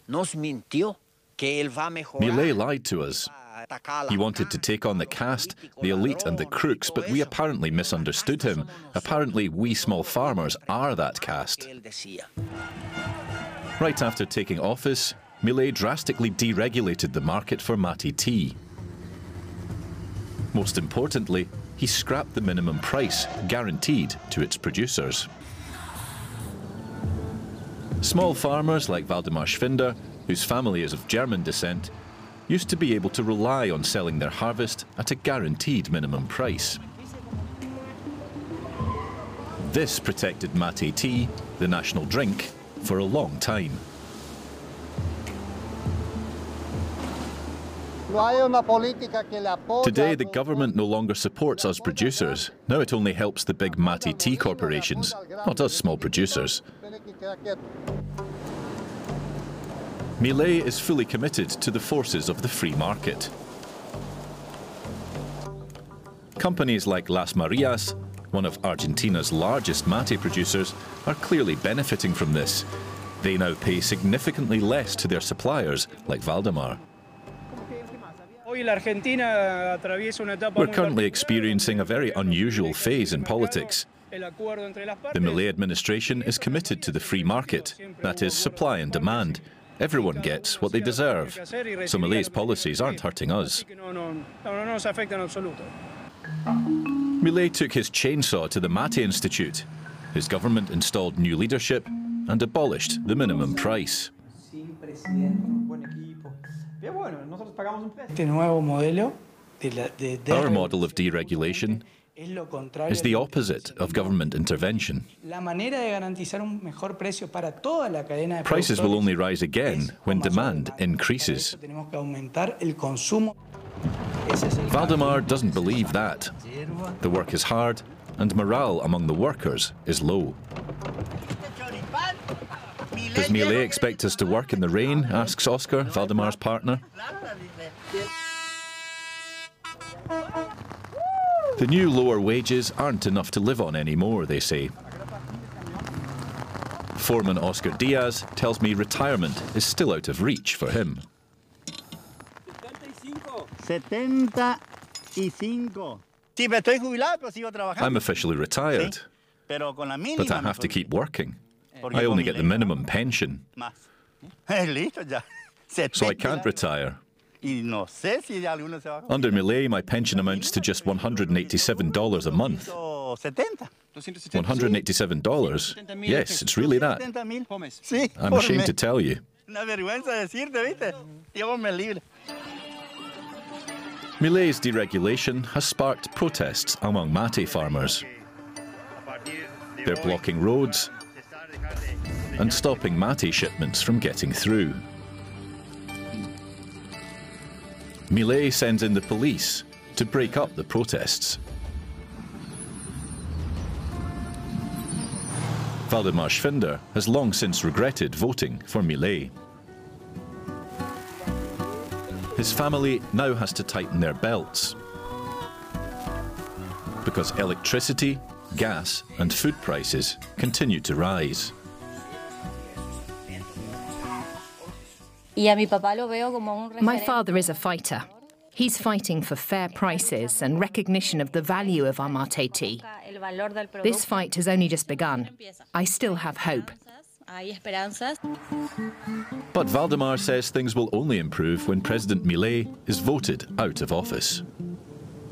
Milei lied to us. He wanted to take on the caste, the elite and the crooks, but we apparently misunderstood him. Apparently we small farmers are that caste. Right after taking office, Milei drastically deregulated the market for mate tea. Most importantly, he scrapped the minimum price guaranteed to its producers. Small farmers like Valdemar Schwinder, whose family is of German descent, used to be able to rely on selling their harvest at a guaranteed minimum price. This protected mate tea, the national drink, for a long time. Today, the government no longer supports us producers. Now it only helps the big mate tea corporations, not us small producers. Milei is fully committed to the forces of the free market. Companies like Las Marias, one of Argentina's largest mate producers, are clearly benefiting from this. They now pay significantly less to their suppliers, like Valdemar. We're currently experiencing a very unusual phase in politics. The Milei administration is committed to the free market, that is, supply and demand. Everyone gets what they deserve, so Milei's policies aren't hurting us. Milei took his chainsaw to the Mate Institute. His government installed new leadership and abolished the minimum price. Our model of deregulation is the opposite of government intervention. Prices will only rise again when demand increases. Valdemar doesn't believe that. The work is hard and morale among the workers is low. Does Milei expect us to work in the rain? Asks Oscar, Valdemar's partner. The new lower wages aren't enough to live on anymore, they say. Foreman Oscar Diaz tells me retirement is still out of reach for him. I'm officially retired, but I have to keep working. I only get the minimum pension, so I can't retire. Under Milei, my pension amounts to just $187 a month. $187? Yes, it's really that. I'm ashamed to tell you. Milei's deregulation has sparked protests among mate farmers. They're blocking roads and stopping mate shipments from getting through. Milei sends in the police to break up the protests. Valdemar Schwinder has long since regretted voting for Milei. His family now has to tighten their belts because electricity, gas and food prices continue to rise. My father is a fighter. He's fighting for fair prices and recognition of the value of our mate tea. This fight has only just begun. I still have hope. But Valdemar says things will only improve when President Milei is voted out of office.